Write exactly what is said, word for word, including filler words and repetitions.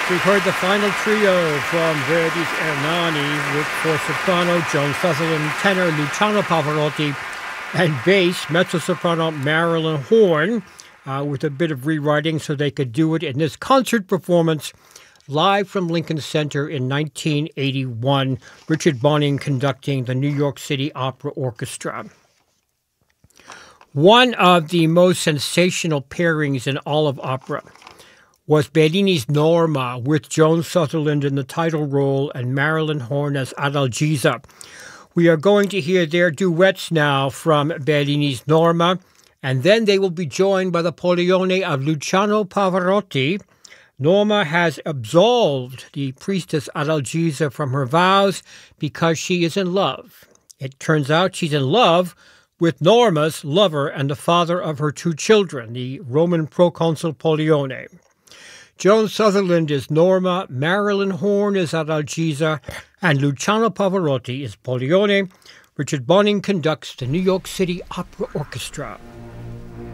We've heard the final trio from Verdi's Ernani with for soprano Joan Sutherland, tenor Luciano Pavarotti, and bass mezzo-soprano Marilyn Horne, uh, with a bit of rewriting so they could do it in this concert performance live from Lincoln Center in nineteen eighty-one. Richard Bonning conducting the New York City Opera Orchestra. One of the most sensational pairings in all of opera was Bellini's Norma with Joan Sutherland in the title role and Marilyn Horne as Adalgisa. We are going to hear their duets now from Bellini's Norma, and then they will be joined by the Pollione of Luciano Pavarotti. Norma has absolved the priestess Adalgisa from her vows because she is in love. It turns out she's in love with Norma's lover and the father of her two children, the Roman proconsul Pollione. Joan Sutherland is Norma, Marilyn Horne is Adalgisa, and Luciano Pavarotti is Pollione. Richard Bonning conducts the New York City Opera Orchestra.